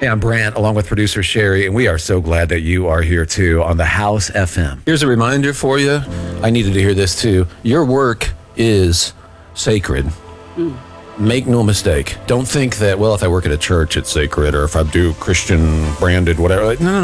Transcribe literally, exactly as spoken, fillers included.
Hey, I'm Brant, along with producer Sherry, and we are so glad that you are here too on the House F M. Here's a reminder for you. I needed to hear this too. Your work is sacred. Mm. Make no mistake. Don't think that, well, if I work at a church, it's sacred, or if I do Christian branded, whatever. No, no,